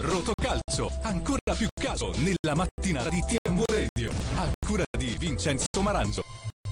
Rotocalcio, ancora più calcio nella mattinata di TMW Radio, a cura di Vincenzo Maranzo.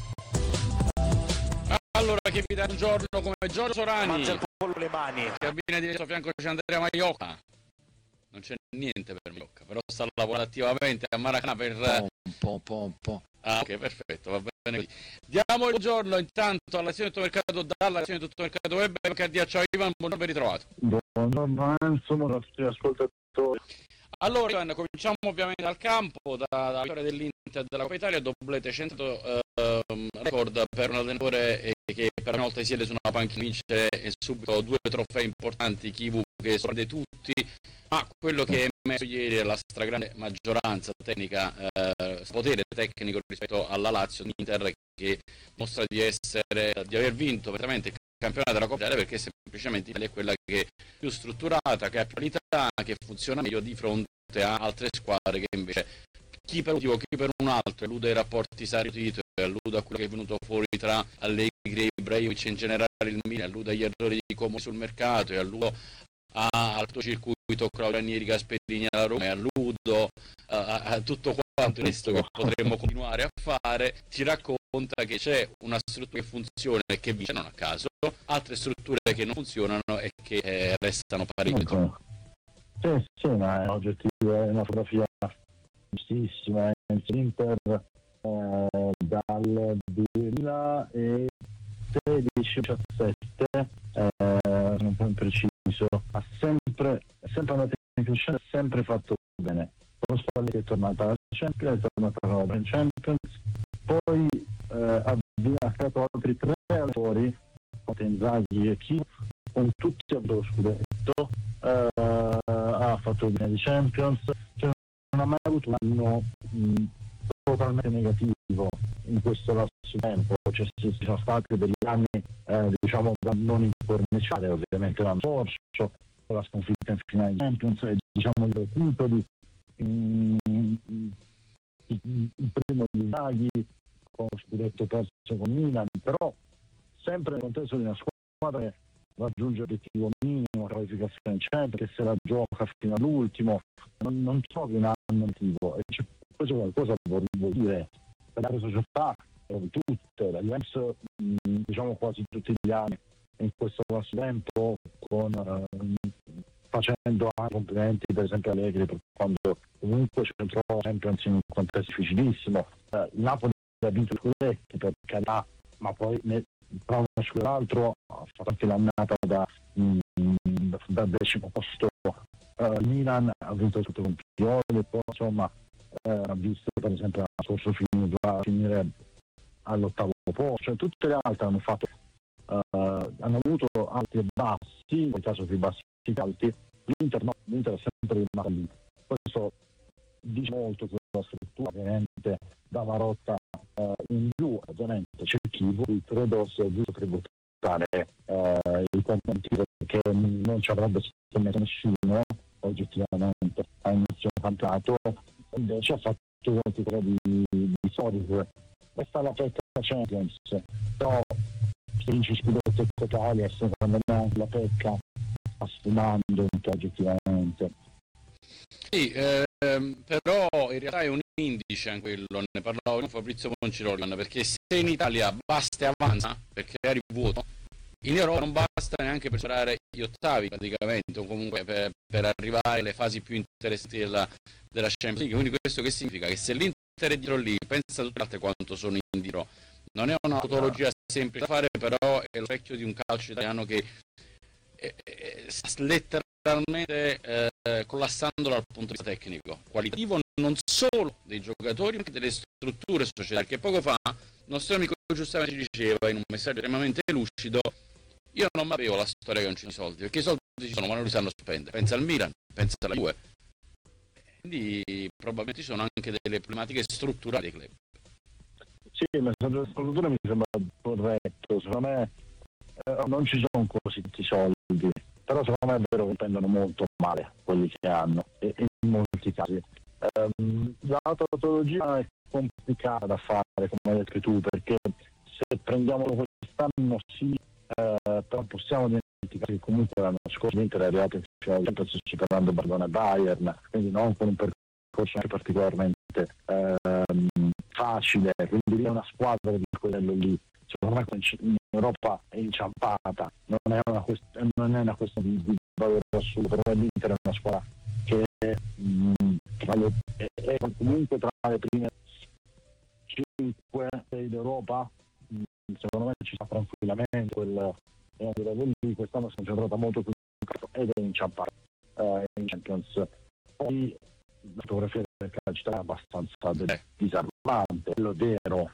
Allora, che vi dà un giorno come Giorgio Sorani. Mangia il pollo le mani. Cabina di a fianco c'è Andrea Maiocca. Non c'è niente per Maiocca, però sta lavorando attivamente a Maracanã per... Un po'. Ah, ok, perfetto, va bene così. Diamo il giorno intanto all'azione di tutto mercato, dall'azione di tutto mercato web, perché ciao Ivan, buongiorno, ben ritrovato. Buongiorno Enzo, buonasera ascoltatori. Allora Ivan, cominciamo ovviamente dal campo, dalla vittoria dell'Inter della Coppa Italia, doblete 100 record per un allenatore che per una volta siede su una panchina, vince subito 2 trofei importanti, Kivu che sorprende tutti, ma quello che è emerso ieri è la stragrande maggioranza tecnica, potere tecnico rispetto alla Lazio, l'Inter che mostra di aver vinto veramente il campionato della Coppa Italia, perché semplicemente l'Italia è quella che è più strutturata, che ha più qualità, che funziona meglio di fronte a altre squadre che invece chi per un motivo, chi per un altro allude ai rapporti Sarri-Tito, allude a quello che è venuto fuori tra Allegri e Ibrahimovic, in generale il Milan, allude agli errori di Comodi sul mercato, e alludo al circuito Claudianieri, Gasperini alla Roma, e alludo a tutto quanto questo che potremmo continuare a fare, ti racconta che c'è una struttura che funziona e che vince, non a caso, altre strutture che non funzionano e che restano parecchio. Sì, ma è l'oggettivo, è una fotografia giustissima. L'Inter dal 2016-17, un po' impreciso, ha sempre andato in crescita, ha sempre fatto bene. Con Spalletti è tornata alla Champions, è tornata in Champions, poi ha creato altri 3 allenatori, Inzaghi e Chi, con tutti a lo scudetto, ha fatto bene di Champions, cioè non ha mai avuto un anno totalmente negativo in questo lasso di tempo. Ci sono stati degli anni diciamo da non incorniciare, ovviamente l'anno scorso con la sconfitta in finale di Champions, e diciamo il punto di il primo di Inzaghi con lo scudetto perso con Milan, però sempre nel contesto di una squadra che raggiunge l'obiettivo minimo, la qualificazione in Champions, che se la gioca fino all'ultimo, non trovi un anno negativo, e questo qualcosa vuol dire per le società, tutte, la Juventus diciamo quasi tutti gli anni in questo lasso di tempo, facendo anche complimenti per esempio a Allegri, quando comunque ci trovo sempre in un contesto difficilissimo. Il Napoli ha vinto il scudetti per carità, ma poi prova l'altro, ha fatto anche l'annata da 10° posto. Il Milan ha vinto tutto con Pioli, e poi insomma ha visto per esempio l'anno scorso finire all'8° posto, cioè tutte le altre hanno hanno avuto alti e bassi, nel caso più bassi che alti. L'Inter è sempre rimasto lì. Questo dice molto sulla struttura, ovviamente da Marotta in giù, ovviamente c'è Chivo, il credo sia giusto tributare il compito che non ci avrebbe messo nessuno oggettivamente a inizio campionato, invece ha fatto molti di solito. Questa è la pecca Champions, però se vinci scudetto totale, secondo me la pecca sta sfumando oggettivamente. Sì, però in realtà è un indice anche quello, ne parlavo con Fabrizio Conciroli, perché se in Italia basta e avanza per creare il vuoto, in Europa non basta neanche per superare gli ottavi praticamente, o comunque per arrivare alle fasi più interessanti della Champions League. Quindi questo che significa? Che se l'Inter è dietro lì, pensa a tutte le altre quanto sono indietro. Non è una patologia semplice da fare, però è lo specchio di un calcio italiano che sta letteralmente collassando dal punto di vista tecnico, qualitativo, non solo dei giocatori ma anche delle strutture societarie, che poco fa il nostro amico giustamente ci diceva in un messaggio estremamente lucido: io non mi avevo la storia che non ci sono soldi, perché i soldi ci sono ma non li sanno spendere. Pensa al Milan, pensa alla Juve, quindi probabilmente ci sono anche delle problematiche strutturali dei club. Sì, il messaggio di struttura mi sembra corretto, secondo me non ci sono così tanti soldi, però secondo me è vero che prendono molto male quelli che hanno, e in molti casi. La patologia è complicata da fare, come hai detto tu, perché se prendiamo quest'anno sì, però possiamo che comunque l'anno scorso l'Inter è arrivato in finale superando Barcellona e Bayern, quindi non con un percorso anche particolarmente facile, quindi è una squadra di quel livello lì. Secondo me in Europa è inciampata, non è una questione di valore assoluto, per me l'Inter è una squadra che è comunque tra le prime 5 d'Europa, secondo me ci sta tranquillamente quel livello lì. Quest'anno si è concentrata molto più ed è inciampata in Champions. Poi la fotografia del calcio è abbastanza disarmante, quello vero,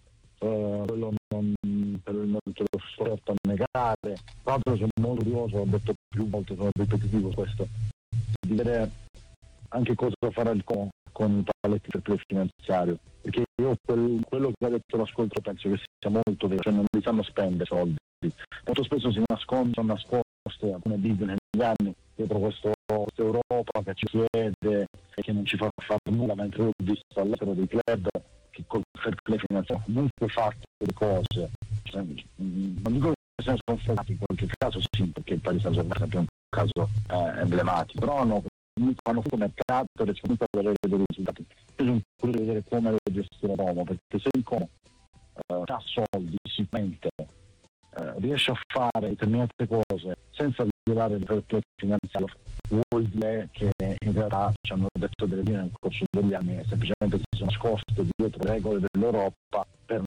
quello non te lo sto certo a negare. Tra l'altro sono molto curioso, ho detto più volte, sono ripetitivo questo, di vedere anche cosa farà il con i paletti per il finanziario, perché io quello che ha detto l'ascolto penso che sia molto vero, cioè non li sanno spendere soldi, molto spesso sono nascoste alcune business negli anni dietro questa Europa che ci chiede e che non ci fa fare nulla, mentre ho visto all'estero dei club che col fair play finanziario comunque fatto le cose, cioè, non dico che se ne sono fregati in qualche caso, sì, perché il Paris Saint-Germain è un caso emblematico, però no, fanno tutto mercato e comunque avere dei risultati. Io sono curioso di vedere come lo gestirà Como, perché se il Como ha soldi sicuramente, riesce a fare determinate cose senza violare il fair play finanziario, vuol dire che in realtà ci hanno detto delle linee nel corso degli anni e semplicemente si sono nascoste dietro le regole dell'Europa per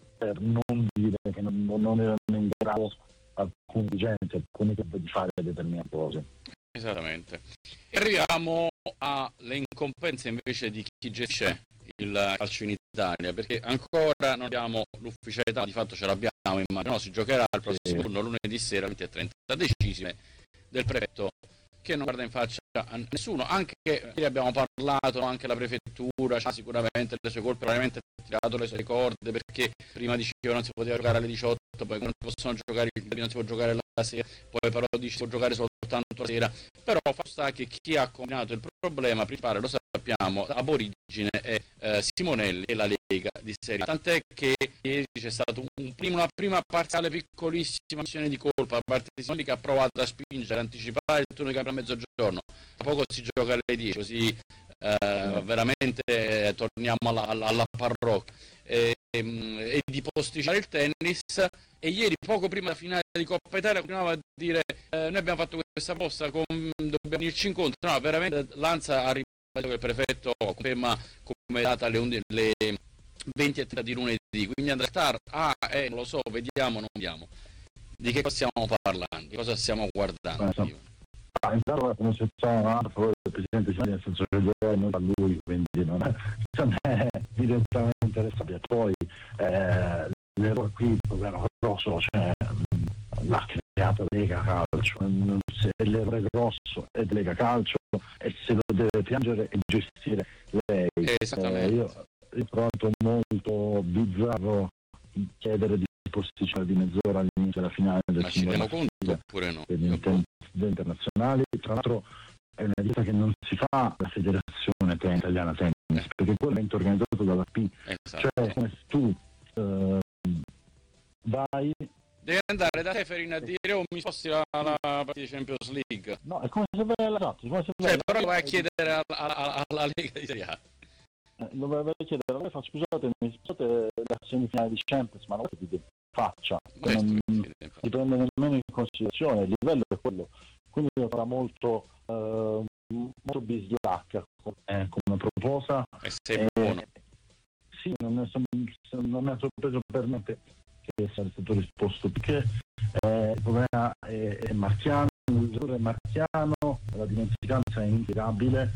non dire che non erano in grado alcuni dirigenti, alcuni di fare determinate cose. Esattamente. E arriviamo alle incombenze invece di chi gestisce il calcio in Italia, perché ancora non abbiamo l'ufficialità, di fatto ce l'abbiamo, immagino, si giocherà il prossimo turno lunedì sera 20:30, decisione del prefetto che non guarda in faccia a nessuno, anche ieri abbiamo parlato, anche la prefettura ha sicuramente le sue colpe, probabilmente ha tirato le sue corde, perché prima diceva non si poteva giocare alle 18, poi non possono giocare non si può giocare la sera, poi però dice si può giocare soltanto la sera, però fa sta che chi ha combinato il problema principale, lo sappiamo, ab origine è Simonelli e la Lega di Serie A, tant'è che ieri c'è stata una prima parziale piccolissima missione di colpa da parte di Simonelli, che ha provato a spingere, anticipare il turno di campionato a mezzogiorno, tra poco si gioca alle 10, così veramente torniamo alla parrocchia, e di posticipare il tennis. E ieri, poco prima della finale di Coppa Italia, continuava a dire noi abbiamo fatto questa posta, dobbiamo venirci incontro. No, veramente l'ANSA ha ribadito che il prefetto conferma come data le 20:30 di lunedì, quindi andrà a stare, non lo so, vediamo, non vediamo. Di che cosa stiamo parlando, di cosa stiamo guardando? Intanto come se c'è un altro il presidente Simonelli, nel senso che non a lui, quindi non è direttamente responsabile. Poi l'errore qui, il problema grosso, cioè l'ha creato Lega Calcio, l'errore grosso è Lega Calcio e se lo deve piangere e gestire lei. Io ho trovato molto bizzarro chiedere di posticipare di mezz'ora all'inizio della finale del ma ci rendiamo conto oppure no? Internazionali. Tra l'altro è una dieta che non si fa la Federazione Italiana Tennis, perché quello è evento organizzato dalla P, cioè come se tu vai, devi andare da Seferin a dire mi sposti la partita di Champions League, no, è come se vai all'esatto, però lo vai a chiedere alla Lega di Serie A. Lo vai a chiedere, allora fa scusate la semifinale di Champions, ma non è che faccia, non si prende nemmeno in considerazione, il livello è quello, quindi lo farà molto bislacca come proposta. E sei buono. Sì, non mi ha sorpreso per niente che sia stato risposto, perché il problema è marziano, il giocatore è marziano, la dimenticanza è inspiegabile,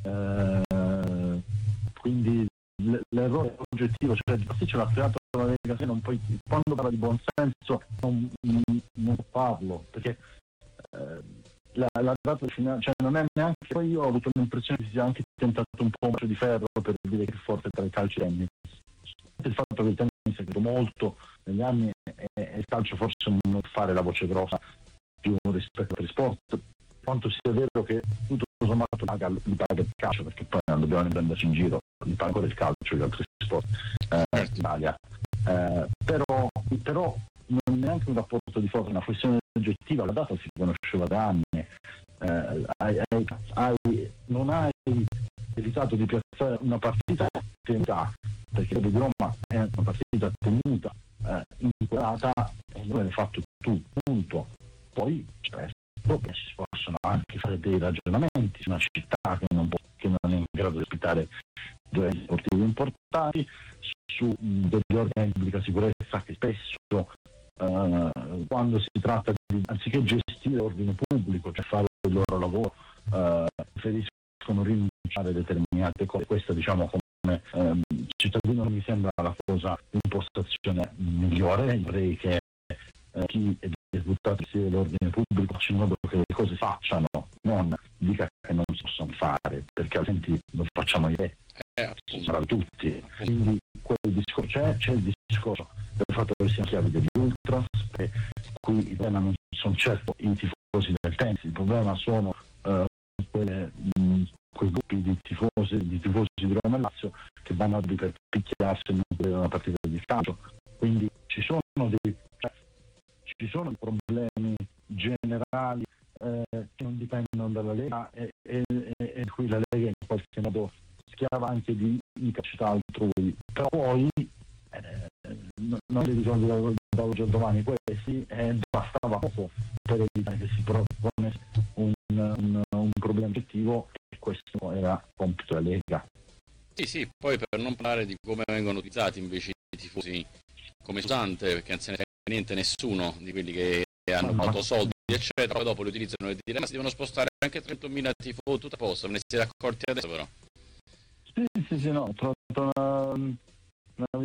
quindi l'errore oggettivo, cioè il pasticcio l'ha creato la Lega, non poi quando parla di buon senso non parlo, perché la data finale, cioè non è neanche, poi io ho avuto l'impressione che sia anche tentato un po' un di ferro per dire che è forte tra i calci e tennis. Il fatto che il tennis è cresciuto molto negli anni e il calcio forse non fare la voce grossa più rispetto agli sport, quanto sia vero che tutto sommato li paga il calcio, perché poi non dobbiamo prenderci in giro, li paga ancora il calcio e gli altri sport in Italia, però non è neanche un rapporto di forza, è una questione oggettiva, la data si conosceva da anni, non hai evitato di piazzare una partita tenuta, perché di Roma è una partita tenuta, inquadrata, e non l'hai fatto tu, punto. Poi si possono anche fare dei ragionamenti su una città che non è in grado di ospitare due eventi sportivi importanti, su degli organi di pubblica sicurezza che spesso quando si tratta di, anziché gestire l'ordine pubblico, cioè fare il loro lavoro, preferiscono rinunciare a determinate cose. Questa, diciamo, come cittadino mi sembra la cosa, l'impostazione migliore. Vorrei che chi è deputato sia l'ordine pubblico faccia in modo che le cose facciano, non dica che non si possono fare, perché altrimenti non facciamo idee, sarà tutti. Quindi c'è il discorso del fatto che siano chiavi degli ultras, e qui il problema non sono certo i tifosi del tennis, il problema sono quei gruppi di tifosi di Roma e Lazio che vanno per picchiarsi e non vedere una partita di calcio. Quindi ci sono dei problemi generali che non dipendono dalla Lega e qui la Lega in qualche modo schiava anche di incapacità altrui, però poi non li risolvi da oggi al domani questi, bastava poco per evitare che si proponesse un problema oggettivo, e questo era compito della Lega. Sì, poi per non parlare di come vengono utilizzati invece i tifosi come usante, perché non se ne frega niente nessuno di quelli che hanno fatto soldi eccetera, poi dopo li utilizzano e dicono ma si devono spostare anche 30.000 tifosi, tutto a posto, me ne siete accorti adesso però? Sì, no, ho trovato una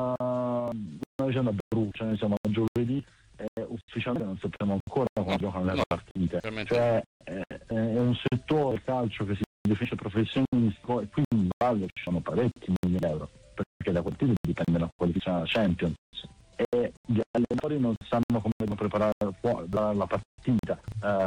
vicenda brutta, ne siamo a giovedì e ufficialmente non sappiamo ancora come giocano le partite, cioè è un settore, il calcio, che si definisce professionistico, e qui in ballo ci sono parecchi milioni di euro, perché da quel titolo dipende la qualificazione alla Champions, e gli allenatori non sanno come devono preparare la partita,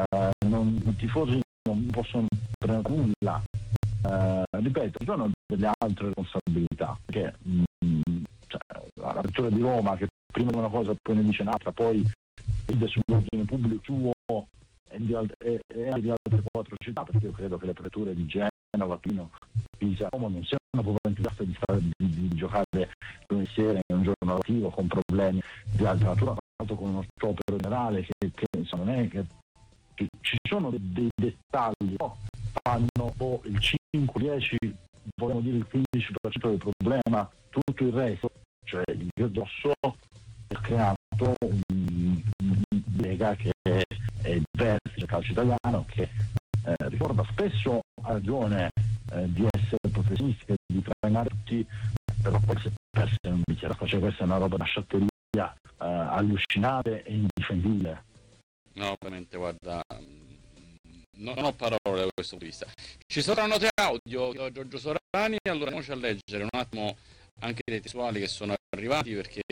i tifosi non possono prenotare nulla. Ripeto, ci sono delle altre responsabilità, perché l'apertura di Roma, che prima è una cosa poi ne dice un'altra, poi vede sull'ordine pubblico suo e di altre 4 città, perché io credo che le aperture di Genova, Pino, Pisa, Roma non siano proprio entusiasti di giocare lunedì sera in un giorno lavorativo con problemi di altra natura, con uno sciopero generale che insomma, non è che ci sono dei dettagli, fanno il 5, 10, vogliamo dire il 15% del problema, tutto il resto, cioè il grosso, è creato un Lega che è il vertice calcio italiano, che ricorda spesso, ha ragione di essere professionistica, di trainare tutti, però poi si è persa in un bicchiere d'acqua, cioè questa è una roba, una sciatteria allucinante e indifendibile. No, ovviamente, guarda, non ho parole da questo punto di vista. Ci sono note audio da Giorgio Sorani, allora andiamoci a leggere un attimo anche dei testuali che sono arrivati, perché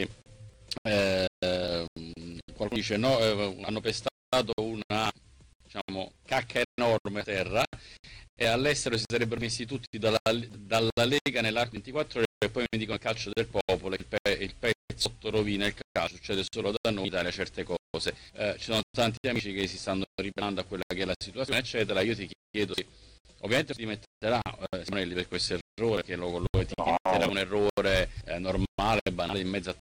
qualcuno dice no, hanno pestato una, diciamo, cacca enorme a terra, e all'estero si sarebbero messi tutti dalla Lega nell'arco 24 ore, e poi mi dicono il calcio del popolo, il pezzotto rovina il calcio, succede solo da noi in Italia certe cose. Ci sono tanti amici che si stanno ribellando a quella che è la situazione eccetera. Io ti chiedo se ovviamente si dimetterà Simonelli per questo errore, che lo etichetterà un errore normale, banale, in mezzo a